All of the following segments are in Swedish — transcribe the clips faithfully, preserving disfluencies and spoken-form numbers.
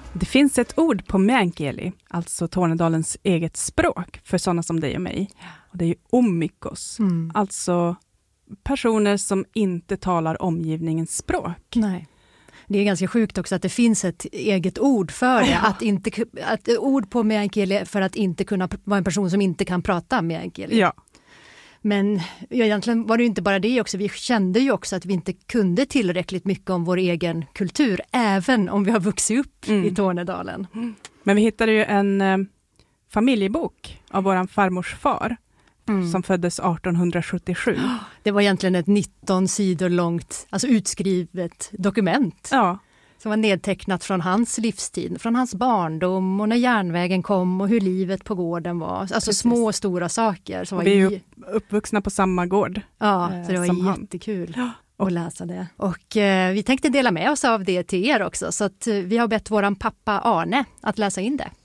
Det finns ett ord på meänkieli, alltså Tornedalens eget språk för sådana som dig och mig. Och det är ju ummikos, mm. alltså personer som inte talar omgivningens språk. Nej. Det är ganska sjukt också att det finns ett eget ord för det. Ja. Att inte, att ord på meänkieli för att inte kunna vara en person som inte kan prata meänkieli. Ja. Men egentligen var det ju inte bara det också. Vi kände ju också att vi inte kunde tillräckligt mycket om vår egen kultur. Även om vi har vuxit upp mm. i Tornedalen. Mm. Men vi hittade ju en eh, familjebok av våran farmors far. Mm. Som föddes arton sjuttiosju. Det var egentligen ett nitton sidor långt, alltså utskrivet dokument. Ja. Som var nedtecknat från hans livstid, från hans barndom och när järnvägen kom och hur livet på gården var. Alltså Precis. små och stora saker. Som var vi är ju uppvuxna på samma gård. Ja, så det var jättekul han. att läsa det. Och eh, vi tänkte dela med oss av det till er också. Så att, eh, vi har bett våran pappa Arne att läsa in det.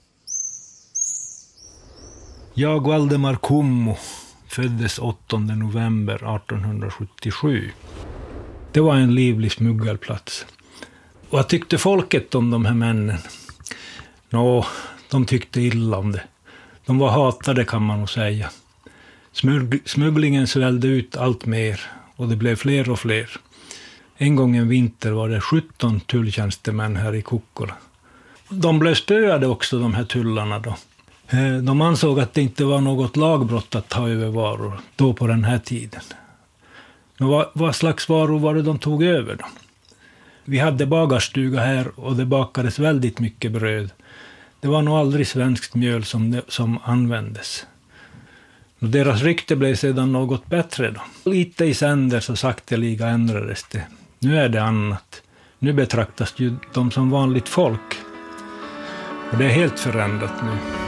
Jag, Valdemar Kummu, föddes åttonde november arton sjuttiosju. Det var en livlig smuggelplats. Och jag tyckte folket om de här männen? Nå, de tyckte illa om det. De var hatade kan man nog säga. Smugg- smugglingen svällde ut allt mer och det blev fler och fler. En gång en vinter var det sjutton tulltjänstemän här i Kokkola. De blev spöade också, de här tullarna då. De ansåg att det inte var något lagbrott att ta över varor då på den här tiden. Vad, vad slags varor var det de tog över då? Vi hade bagarstuga här och det bakades väldigt mycket bröd. Det var nog aldrig svenskt mjöl som, som användes. Och deras rykte blev sedan något bättre då. Lite i sänder så sakteliga ändrades det. Nu är det annat. Nu betraktas ju de som vanligt folk. Och det är helt förändrat nu.